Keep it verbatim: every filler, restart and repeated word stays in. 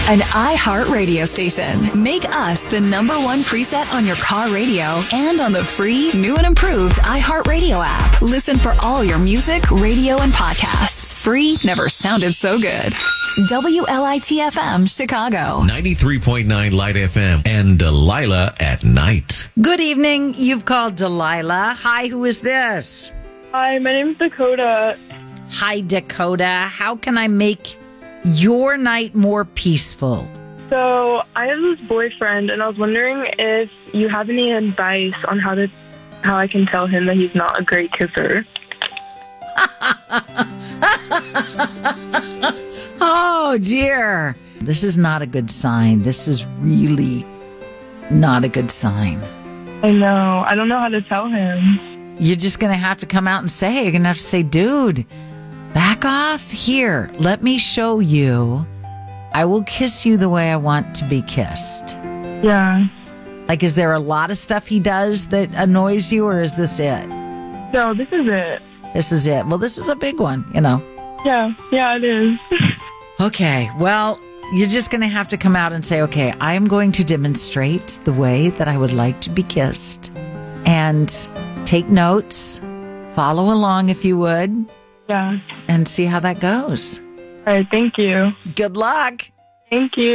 An iHeart radio station. Make us the number one preset on your car radio and on the free, new and improved iHeart Radio app. Listen for all your music, radio, and podcasts. Free never sounded so good. W L I T F M, Chicago. ninety-three point nine Light F M and Delilah at night. Good evening. You've called Delilah. Hi, who is this? Hi, my name's Dakota. Hi, Dakota. How can I make your night more peaceful? So I have this boyfriend, and I was wondering if you have any advice on how to how I can tell him that he's not a great kisser. Oh, dear. This is not a good sign. This is really not a good sign. I know. I don't know how to tell him. You're just going to have to come out and say, you're going to have to say, dude, back off here. Let me show you. I will kiss you the way I want to be kissed. Yeah. Like, is there a lot of stuff he does that annoys you, or is this it? No, this is it. This is it. Well, this is a big one, you know. Yeah. Yeah, it is. Okay. Well, you're just going to have to come out and say, okay, I am going to demonstrate the way that I would like to be kissed. And take notes. Follow along if you would. Yeah. And see how that goes. All right. Thank you. Good luck. Thank you.